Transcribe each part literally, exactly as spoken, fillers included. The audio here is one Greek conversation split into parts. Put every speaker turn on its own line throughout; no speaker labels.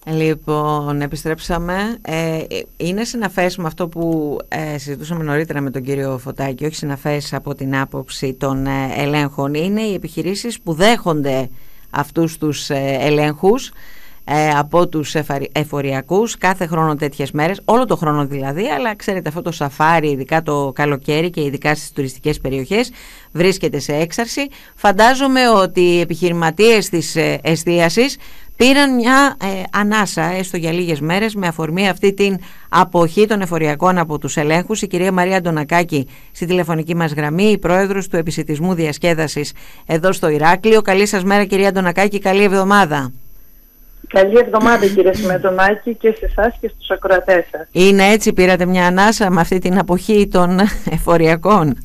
Λοιπόν, επιστρέψαμε. Ε, είναι συναφές με αυτό που ε, συζητούσαμε νωρίτερα με τον κύριο Φωτάκη, όχι συναφές από την άποψη των ε, ελέγχων. Είναι οι επιχειρήσεις που δέχονται αυτούς τους ε, ελέγχους ε, από τους εφοριακούς κάθε χρόνο τέτοιες μέρες, όλο το χρόνο δηλαδή, αλλά ξέρετε αυτό το σαφάρι, ειδικά το καλοκαίρι και ειδικά στις τουριστικές περιοχές, βρίσκεται σε έξαρση. Φαντάζομαι ότι οι επιχειρηματίες της ε, εστίασης πήραν μια ε, ανάσα, έστω για λίγες μέρες, με αφορμή αυτή την αποχή των εφοριακών από τους ελέγχους. Η κυρία Μαρία Αντωνακάκη στη τηλεφωνική μας γραμμή, η πρόεδρος του Επισιτισμού Διασκέδασης εδώ στο Ηράκλειο. Καλή σας μέρα κυρία Αντωνακάκη, καλή εβδομάδα.
Καλή εβδομάδα κύριε Συμμετονάκη και σε εσάς και στους ακροατές σας.
Είναι έτσι, πήρατε μια ανάσα με αυτή την αποχή των εφοριακών?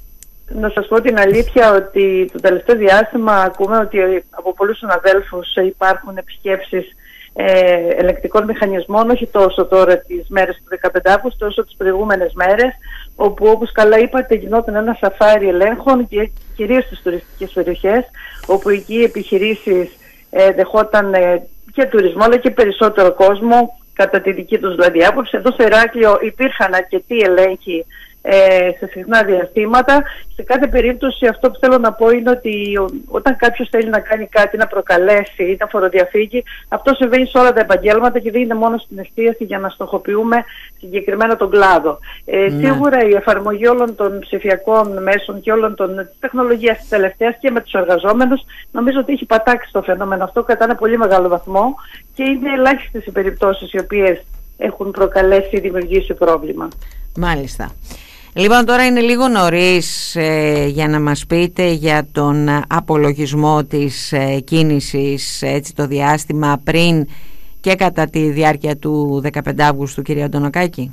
Να σας πω την αλήθεια ότι το τελευταίο διάστημα ακούμε ότι από πολλούς συναδέλφους υπάρχουν επισκέψεις ε, ελεκτικών μηχανισμών, όχι τόσο τώρα τις μέρες του δεκαπέντε Αυγούστου, όσο τις προηγούμενες μέρες, όπου όπως καλά είπατε γινόταν ένα σαφάρι ελέγχων και κυρίως στις τουριστικές περιοχές, όπου εκεί οι επιχειρήσεις ε, δεχόταν ε, και τουρισμό αλλά και περισσότερο κόσμο, κατά τη δική τους δηλαδή άποψη. Εδώ στο Ηράκλειο υπήρχαν αρκετοί ελέγχοι Ε, σε συχνά διαστήματα. Σε κάθε περίπτωση αυτό που θέλω να πω είναι ότι ο, όταν κάποιος θέλει να κάνει κάτι, να προκαλέσει ή να φοροδιαφύγει, αυτό συμβαίνει σε όλα τα επαγγέλματα και δεν είναι μόνο στην εστίαση για να στοχοποιούμε συγκεκριμένα τον κλάδο. Ε, ναι. Σίγουρα η εφαρμογή όλων των ψηφιακών μέσων και όλων των τεχνολογίας της τελευταίας και με τους εργαζόμενους, νομίζω ότι έχει πατάξει το φαινόμενο αυτό κατά ένα πολύ μεγάλο βαθμό και είναι ελάχιστες οι περιπτώσεις οι οποίες έχουν προκαλέσει ή δημιουργήσει πρόβλημα.
Μάλιστα. Λοιπόν, τώρα είναι λίγο νωρίς ε, για να μας πείτε για τον απολογισμό της ε, κίνησης, έτσι, το διάστημα πριν και κατά τη διάρκεια του δεκαπέντε Αυγούστου, κυρία Αντωνακάκη.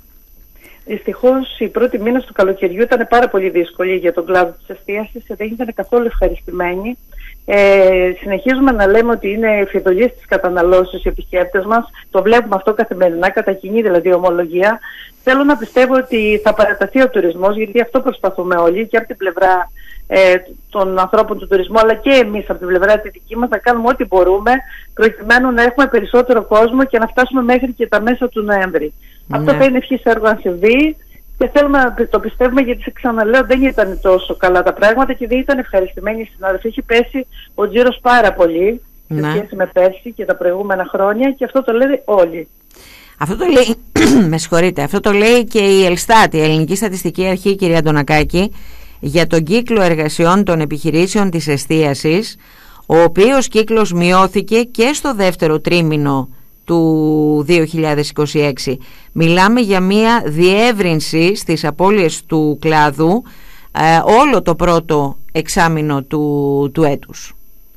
Δυστυχώς οι πρώτοι μήνες του καλοκαιριού ήταν πάρα πολύ δύσκολοι για τον κλάδο της εστίασης, δεν ήταν καθόλου ευχαριστημένοι. Ε, συνεχίζουμε να λέμε ότι είναι φιδωλίες της καταναλώσεως οι επισκέπτες μας. Το βλέπουμε αυτό καθημερινά, κατά κοινή δηλαδή ομολογία. Θέλω να πιστεύω ότι θα παραταθεί ο τουρισμός, γιατί αυτό προσπαθούμε όλοι και από την πλευρά ε, των ανθρώπων του τουρισμού, αλλά και εμείς από την πλευρά τη δική μας, να κάνουμε ό,τι μπορούμε προκειμένου να έχουμε περισσότερο κόσμο και να φτάσουμε μέχρι και τα μέσα του Νοέμβρη. Ναι. Αυτό θα είναι ευχής έργο αν συμβεί. Και θέλουμε να το πιστεύουμε, γιατί σε ξαναλέω δεν ήταν τόσο καλά τα πράγματα και δεν ήταν ευχαριστημένοι οι συνάδελφοι. Έχει πέσει ο τζίρος πάρα πολύ σε
ναι.
σχέση με πέρσι και τα προηγούμενα χρόνια και αυτό το λένε όλοι.
Αυτό το λέει, με συγχωρείτε, αυτό το λέει και η Ελστάτ, η Ελληνική Στατιστική Αρχή, κυρία Αντωνακάκη, για τον κύκλο εργασιών των επιχειρήσεων της εστίασης, ο οποίος κύκλος μειώθηκε και στο δεύτερο τρίμηνο του δύο χιλιάδες είκοσι έξι. Μιλάμε για μια διεύρυνση στις απώλειες του κλάδου ε, όλο το πρώτο εξάμηνο του, του έτους.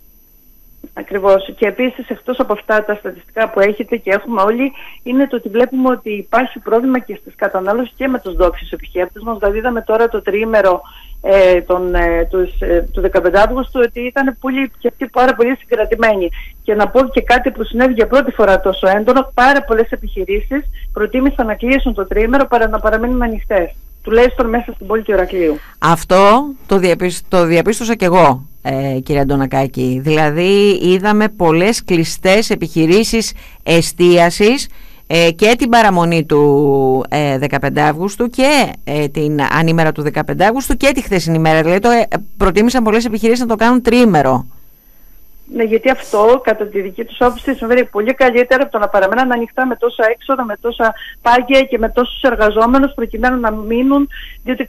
Ακριβώς. Και επίσης, εκτός από αυτά τα στατιστικά που έχετε και έχουμε όλοι, είναι το ότι βλέπουμε ότι υπάρχει πρόβλημα και στις κατανάλωσεις και με τους ντόπιους επισκέπτες μας. Δηλαδή είδαμε τώρα το τριήμερο ε, τον, ε, τους, ε, του δεκαπέντε Αυγούστου ότι ήταν πολύ, και πάρα πολύ συγκρατημένοι. Και να πω και κάτι που συνέβη για πρώτη φορά τόσο έντονο, πάρα πολλές επιχειρήσεις προτίμησαν να κλείσουν το τριήμερο παρά να παραμείνουν ανοιχτές, τουλάχιστον μέσα στην πόλη του Ηρακλείου.
Αυτό το, διαπίστω, το διαπίστωσα κι εγώ, ε, κύριε Αντωνακάκη. Δηλαδή είδαμε πολλές κλειστές επιχειρήσεις εστίασης ε, και την παραμονή του ε, δεκαπέντε Αυγούστου και ε, την ανήμερα του δεκαπέντε Αυγούστου και τη χθεσινή μέρα. Δηλαδή το, ε, προτίμησαν πολλές επιχειρήσεις να το κάνουν τριήμερο.
Ναι, γιατί αυτό κατά τη δική τους άποψη συμβαίνει πολύ καλύτερα από το να παραμένουν ανοιχτά με τόσα έξοδα, με τόσα πάγια και με τόσους εργαζόμενους προκειμένου να μείνουν, διότι